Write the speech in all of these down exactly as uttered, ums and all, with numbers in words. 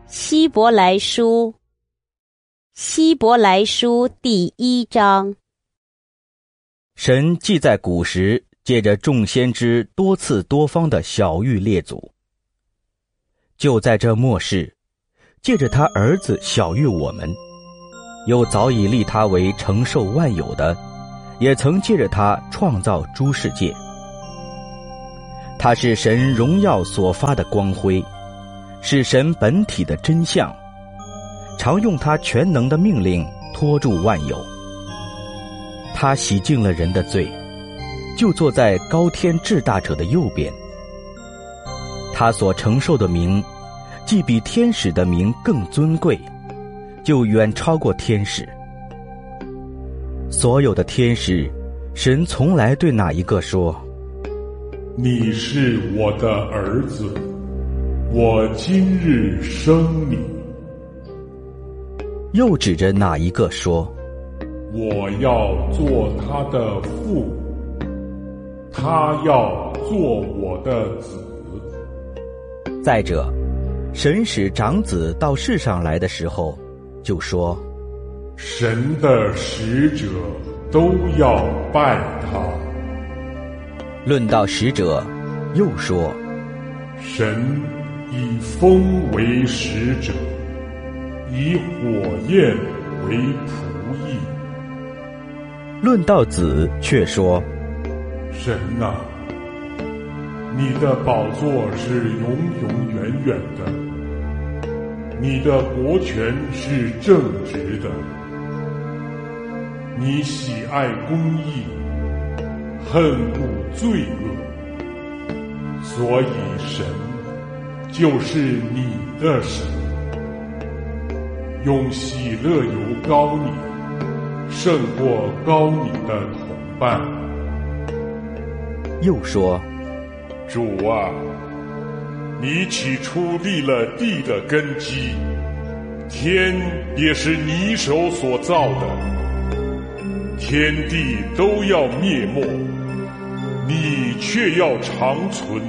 希伯来书，希伯来书第一章。 神既在古时借着众先知多次多方的晓谕列祖，就在这末世借着他儿子晓谕我们，又早已立他为承受万有的，也曾借着他创造诸世界。他是神荣耀所发的光辉，是神本体的真相，常用他全能的命令托住万有。他洗净了人的罪，就坐在高天至大者的右边。他所承受的名，既比天使的名更尊贵，就远超过天使。所有的天使，神从来对哪一个说： 你是我的儿子，我今日生你。 又指着哪一个说： 我要做他的父，他要做我的子。 再者，神使长子到世上来的时候，就说： 神的使者都要拜他。 论到使者，又说： 神以风为使者，以火焰为仆役。 论到子，却说： 神啊，你的宝座是永永远远的，你的国权是正直的，你喜爱公义，恨恶罪恶，所以神就是你的神，用喜乐油膏你，胜过膏你的同伴。 又说： 主啊，你起初立了地的根基，天也是你手所造的，天地都要灭没，你却要长存。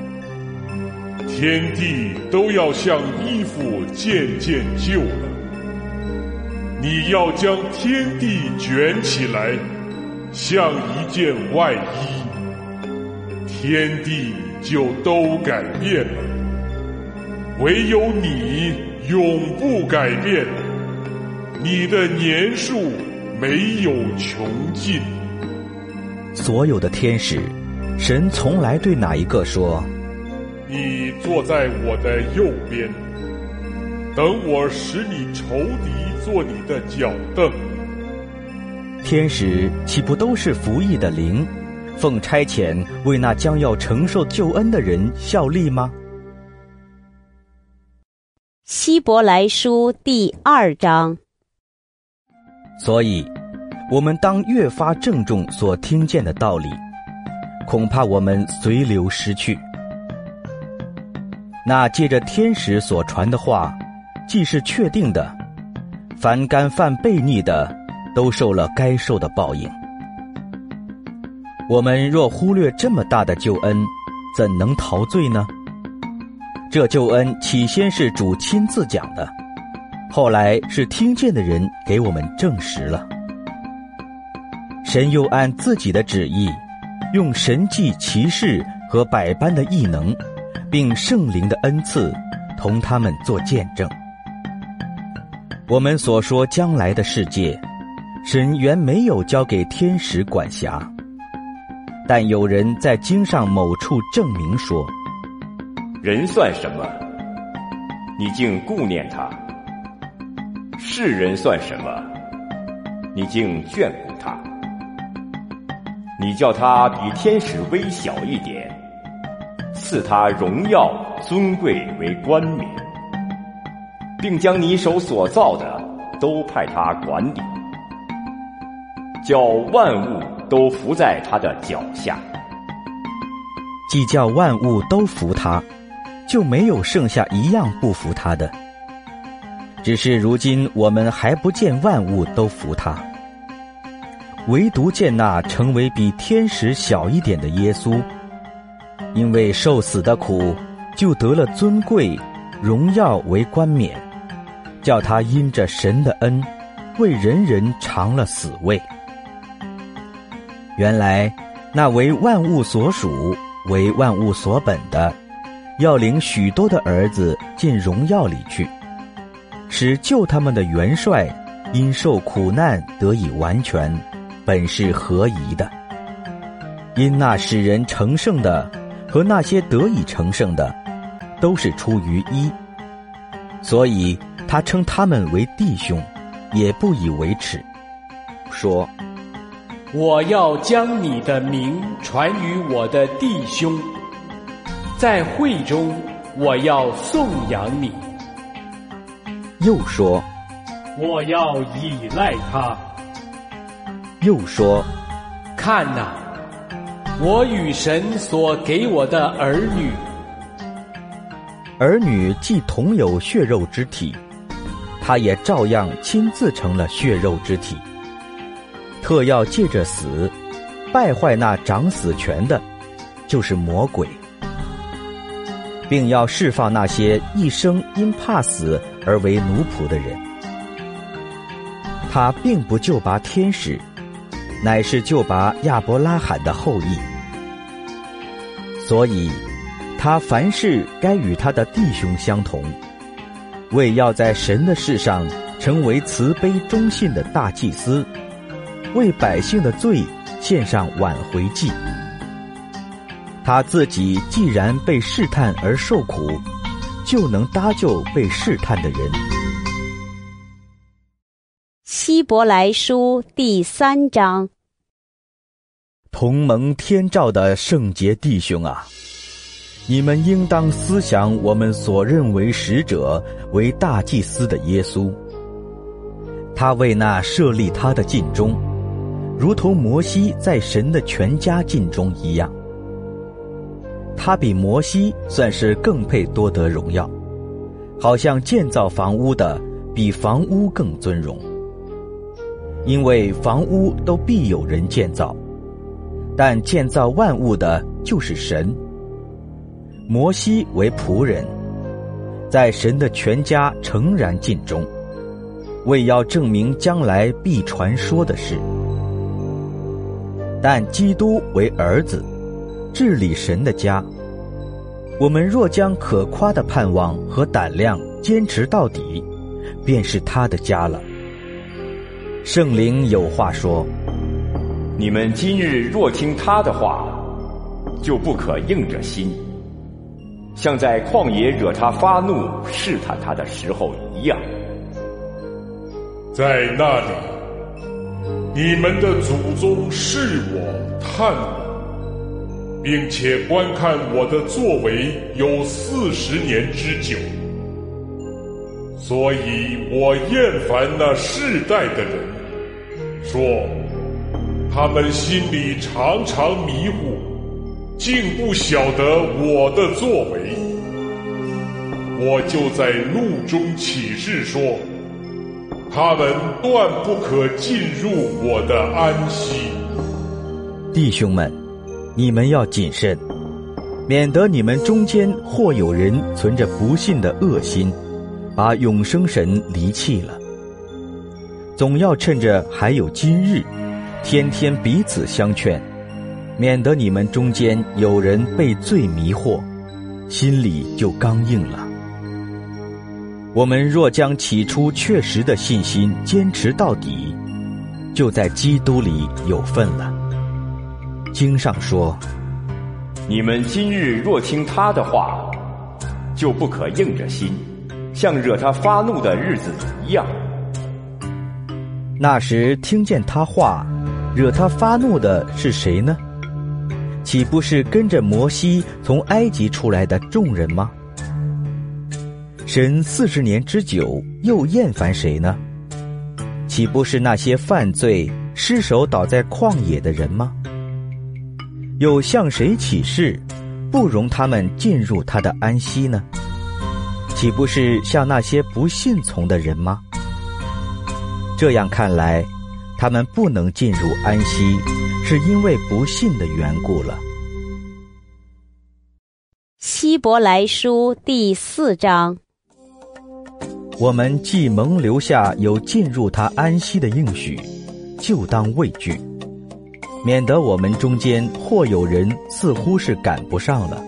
天地都要像衣服渐渐旧了，你要将天地卷起来，像一件外衣，天地就都改变了，唯有你永不改变，你的年数没有穷尽。 所有的天使，神从来对哪一个说： 你坐在我的右边，等我使你仇敌做你的脚凳。 天使岂不都是服役的灵，奉差遣为那将要承受救恩的人效力吗？ 希伯来书第二章。 所以我们当越发郑重所听见的道理，恐怕我们随流失去。那借着天使所传的话，既是确定的，凡干犯悖逆的，都受了该受的报应。我们若忽略这么大的救恩，怎能逃罪呢？这救恩起先是主亲自讲的，后来是听见的人给我们证实了。神又按自己的旨意，用神迹奇事和百般的异能，并圣灵的恩赐，同他们做见证。我们所说将来的世界，神原没有交给天使管辖，但有人在经上某处证明说： 人算什么？你竟顾念他；世人算什么？你竟眷顾他。你叫他比天使微小一点，赐他荣耀尊贵为冠冕，并将你手所造的都派他管理，叫万物都服在他的脚下。 既叫万物都服他，就没有剩下一样不服他的。只是如今我们还不见万物都服他，唯独见那成为比天使小一点的耶稣，因为受死的苦，就得了尊贵， 荣耀为冠冕，叫他因着神的恩，为人人尝了死味。原来那为万物所属、为万物所本的，要领许多的儿子进荣耀里去，使救他们的元帅因受苦难得以完全，本是合宜的。因那使人成圣的和那些得以成圣的，都是出于一，所以他称他们为弟兄，也不以为耻，说： 我要将你的名传于我的弟兄，在会中我要颂扬你。 又说： 我要倚赖他。 又说： 看哪，我与神所给我的儿女。 儿女既同有血肉之体，他也照样亲自成了血肉之体，特要借着死败坏那掌死权的，就是魔鬼，并要释放那些一生因怕死而为奴仆的人。他并不救拔天使，乃是救拔亚伯拉罕的后裔。所以他凡事该与他的弟兄相同，为要在神的事上成为慈悲忠信的大祭司，为百姓的罪献上挽回祭。他自己既然被试探而受苦，就能搭救被试探的人。 希伯来书第三章。 同蒙天照的圣洁弟兄啊，你们应当思想我们所认为使者为大祭司的耶稣。他为那设立他的尽忠，如同摩西在神的全家尽忠一样。他比摩西算是更配多得荣耀，好像建造房屋的比房屋更尊荣。因为房屋都必有人建造，但建造万物的就是神。摩西为仆人，在神的全家诚然尽忠，为要证明将来必传说的事。但基督为儿子，治理神的家。我们若将可夸的盼望和胆量坚持到底，便是他的家了。圣灵有话说： 你们今日若听他的话，就不可硬着心，像在旷野惹他发怒试探他的时候一样。 在那里，你们的祖宗试我探我，并且观看我的作为有四十年之久，所以我厌烦那世代的人，说他们心里常常迷糊，竟不晓得我的作为。我就在怒中起誓说，他们断不可进入我的安息。 弟兄们，你们要谨慎，免得你们中间或有人存着不信的恶心，把永生神离弃了。总要趁着还有今日，天天彼此相劝，免得你们中间有人被罪迷惑，心里就刚硬了。我们若将起初确实的信心坚持到底，就在基督里有份了。经上说： 你们今日若听他的话，就不可硬着心，像惹他发怒的日子一样。 那时听见他话，惹他发怒的是谁呢？岂不是跟着摩西从埃及出来的众人吗？神四十年之久，又厌烦谁呢？岂不是那些犯罪失手倒在旷野的人吗？又向谁起誓，不容他们进入他的安息呢？岂不是向那些不信从的人吗？这样看来，他们不能进入安息，是因为不信的缘故了。 希伯来书第四章。 我们既蒙留下有进入他安息的应许，就当畏惧，免得我们中间或有人似乎是赶不上了。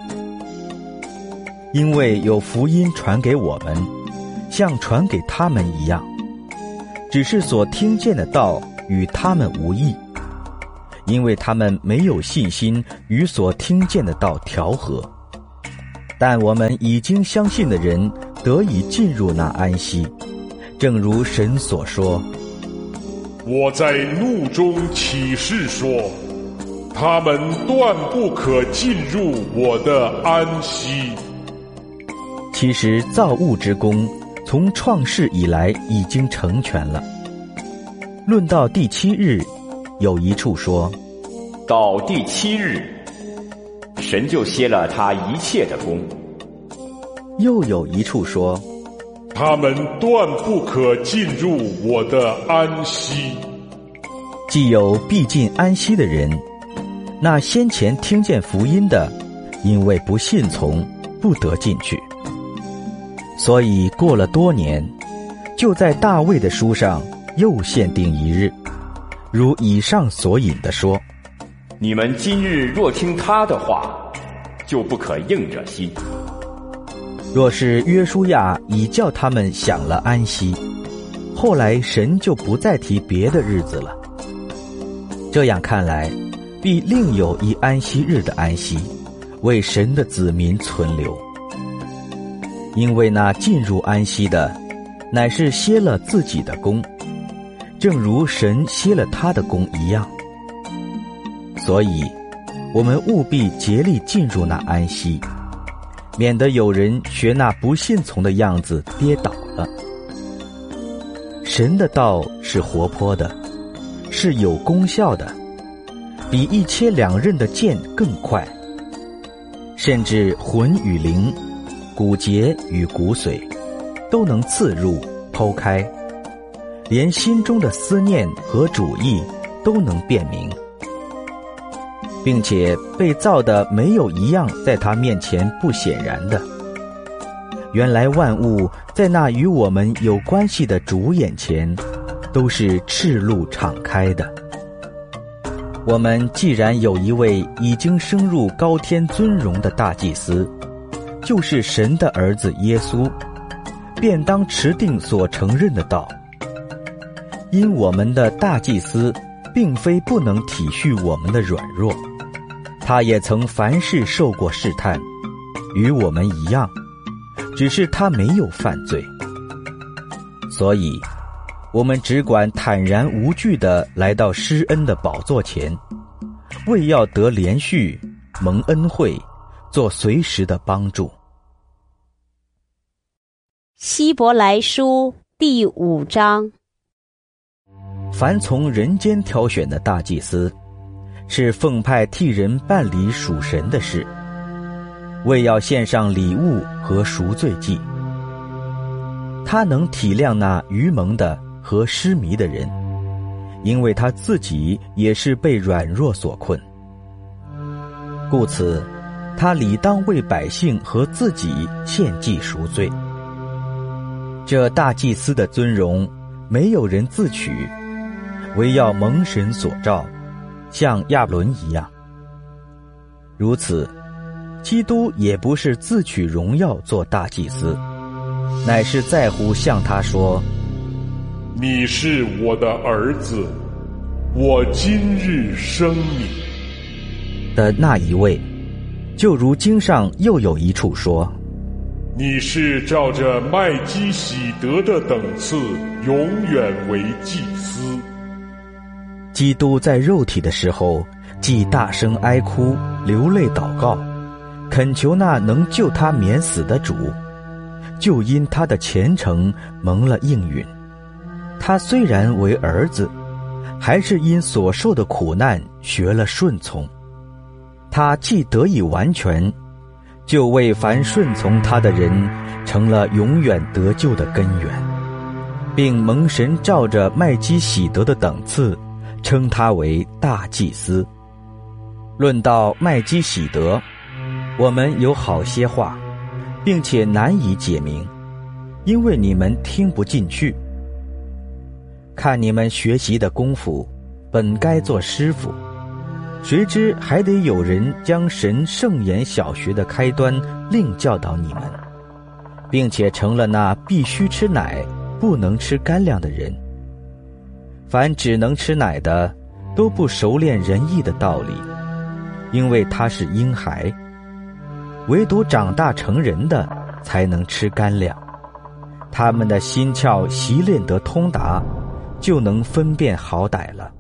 因为有福音传给我们，像传给他们一样，只是所听见的道与他们无异，因为他们没有信心与所听见的道调和。但我们已经相信的人得以进入那安息，正如神所说： 我在怒中起誓说，他们断不可进入我的安息。 其实造物之功从创世以来已经成全了。论到第七日，有一处说， 到第七日，神就歇了他一切的功。 又有一处说， 他们断不可进入我的安息。 既有必进安息的人，那先前听见福音的，因为不信从，不得进去。所以过了多年，就在大卫的书上又限定一日，如以上所引的说， 你们今日若听他的话，就不可硬着心。 若是约书亚已叫他们享了安息，后来神就不再提别的日子了。这样看来，必另有一安息日的安息，为神的子民存留。因为那进入安息的，乃是歇了自己的功，正如神歇了他的功一样。所以，我们务必竭力进入那安息，免得有人学那不信从的样子跌倒了。神的道是活泼的，是有功效的，比一切两刃的剑更快，甚至魂与灵、骨节与骨髓都能刺入剖开，连心中的思念和主意都能辨明，并且被造的没有一样在他面前不显然的。原来万物在那与我们有关系的主眼前都是赤露敞开的。我们既然有一位已经升入高天尊荣的大祭司，就是神的儿子耶稣，便当持定所承认的道。因我们的大祭司并非不能体恤我们的软弱，他也曾凡事受过试探，与我们一样，只是他没有犯罪。所以我们只管坦然无惧地来到施恩的宝座前，为要得连续蒙恩惠，做随时的帮助。 希伯来书第五章。 凡从人间挑选的大祭司，是奉派替人办理属神的事，为要献上礼物和赎罪祭。他能体谅那愚蒙的和失迷的人，因为他自己也是被软弱所困。故此，他理当为百姓和自己献祭赎罪。这大祭司的尊荣，没有人自取，唯要蒙神所召，像亚伦一样。如此，基督也不是自取荣耀做大祭司，乃是在乎向他说： 你是我的儿子，我今日生你的那一位。就如经上又有一处说： 你是照着麦基洗德的等次，永远为祭司。 基督在肉体的时候，既大声哀哭，流泪祷告，恳求那能救他免死的主，就因他的虔诚蒙了应允。他虽然为儿子，还是因所受的苦难学了顺从。他既得以完全，就为凡顺从他的人成了永远得救的根源，并蒙神照着麦基洗德的等次，称他为大祭司。论到麦基洗德，我们有好些话，并且难以解明， 因为你们听不进去。看你们学习的功夫，本该做师傅，谁知还得有人将神圣言小学的开端另教导你们，并且成了那必须吃奶不能吃干粮的人。凡只能吃奶的，都不熟练仁义的道理，因为他是婴孩。唯独长大成人的才能吃干粮，他们的心窍习练得通达，就能分辨好歹了。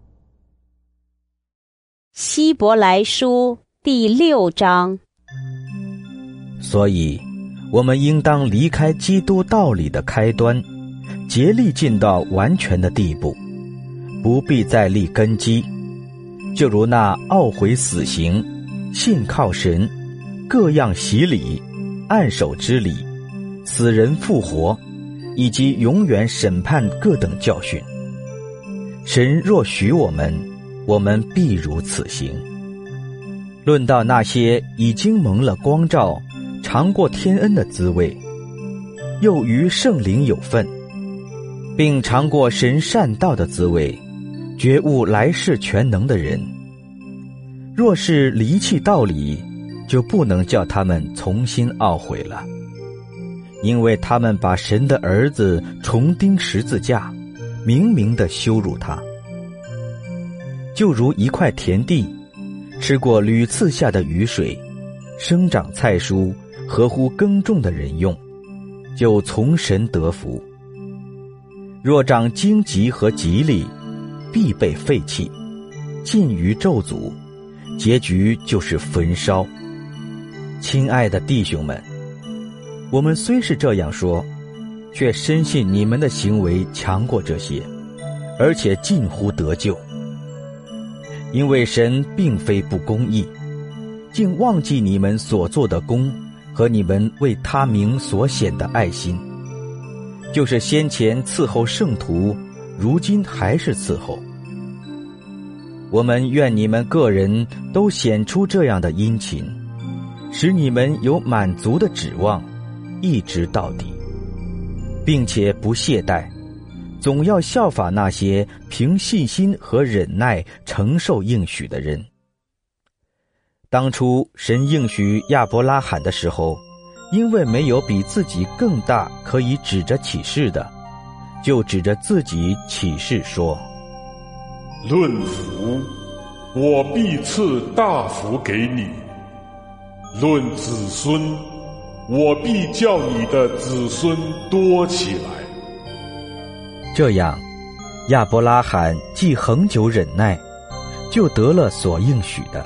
希伯来书第六章。 所以我们应当离开基督道理的开端，竭力进到完全的地步，不必再立根基。就如那懊悔死刑、信靠神、各样洗礼、按手之礼、死人复活，以及永远审判各等教训。神若许我们，我们必如此行。论到那些已经蒙了光照、尝过天恩的滋味，又与圣灵有份，并尝过神善道的滋味，觉悟来世全能的人，若是离弃道理，就不能叫他们重新懊悔了，因为他们把神的儿子重钉十字架，明明地羞辱他。就如一块田地，吃过屡次下的雨水，生长菜蔬，合乎耕种的人用，就从神得福。若长荆棘和棘藜，必被废弃，尽于咒诅，结局就是焚烧。亲爱的弟兄们，我们虽是这样说，却深信你们的行为强过这些，而且近乎得救。因为神并非不公义，竟忘记你们所做的功和你们为他名所显的爱心，就是先前伺候圣徒，如今还是伺候。我们愿你们个人都显出这样的殷勤，使你们有满足的指望，一直到底，并且不懈怠，总要效法那些凭信心和忍耐承受应许的人。当初神应许亚伯拉罕的时候，因为没有比自己更大可以指着起誓的，就指着自己起誓说： 论福，我必赐大福给你；论子孙，我必叫你的子孙多起来。 这样，亚伯拉罕既恒久忍耐，就得了所应许的。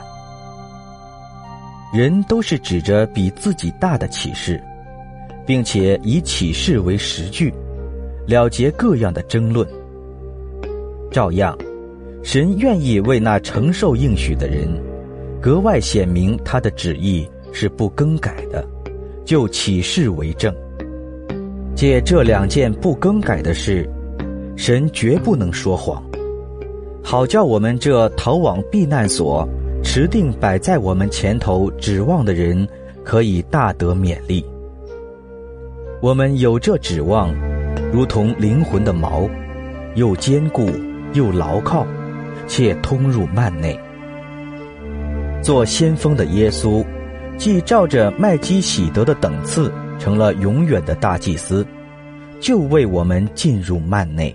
人都是指着比自己大的启示，并且以启示为实据，了结各样的争论。照样，神愿意为那承受应许的人，格外显明他的旨意是不更改的，就启示为证。借这两件不更改的事，神绝不能说谎，好叫我们这逃往避难所、持定摆在我们前头指望的人，可以大得勉励。我们有这指望，如同灵魂的锚，又坚固又牢靠，且通入幔内。做先锋的耶稣，既照着麦基洗德的等次，成了永远的大祭司，就为我们进入幔内。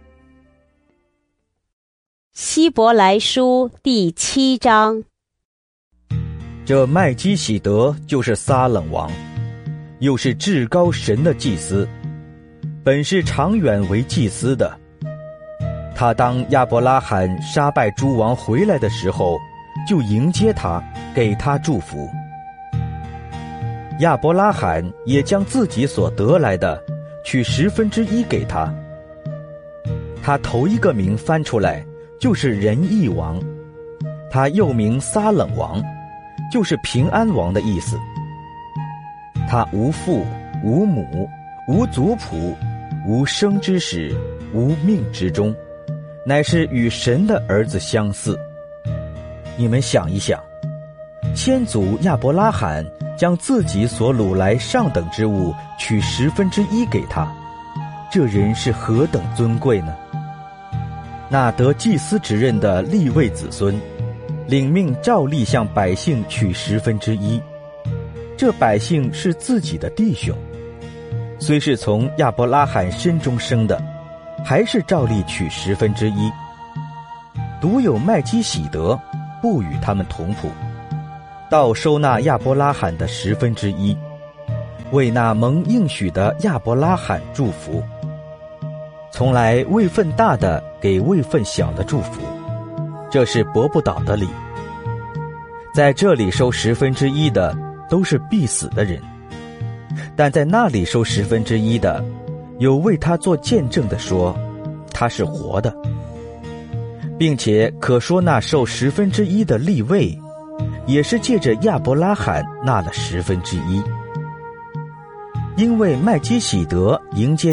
希伯来书第七章。 这麦基洗德就是撒冷王，又是至高神的祭司，本是长远为祭司的。他当亚伯拉罕杀败诸王回来的时候，就迎接他，给他祝福。亚伯拉罕也将自己所得来的取十分之一给他。他头一个名翻出来就是仁义王，他又名撒冷王，就是平安王的意思。他无父无母无族谱无生之始无命之终，乃是与神的儿子相似。你们想一想，先祖亚伯拉罕将自己所掳来上等之物取十分之一给他，这人是何等尊贵呢？那得祭司职任的利未子孙，领命照例向百姓取十分之一。这百姓是自己的弟兄，虽是从亚伯拉罕身中生的，还是照例取十分之一。独有麦基洗德不与他们同谱，倒收纳亚伯拉罕的十分之一，为那蒙应许的亚伯拉罕祝福。从来位分大的给位分小的祝福，这是驳不倒的理。在这里收十分之一的都是必死的人，但在那里收十分之一的，有为他做见证的说他是活的，并且可说那受十分之一的利未，也是借着亚伯拉罕纳了十分之一。因为麦基洗德迎接